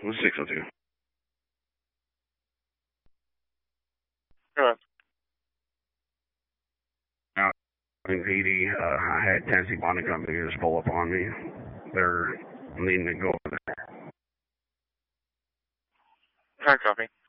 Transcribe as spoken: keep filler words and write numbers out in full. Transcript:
six oh two. Go ahead. Now, in P D, uh, I had Tennessee Bonding Company just pull up on me. They're needing to go over there. Hard copy.